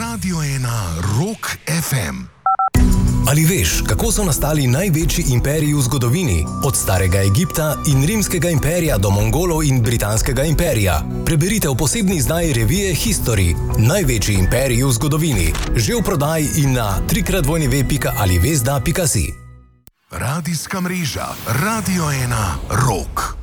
Radio 1 Rock FM. Ali veš, kako so nastali največji imperiji v zgodovini? Od starega Egipta in rimskega imperija do Mongolov in britanskega imperija. Preberite v posebni izdaji revije History. Največji imperiji v zgodovini. Že v prodaji in na www.alivesda.si. Radijska mreža Radio 1 Rock.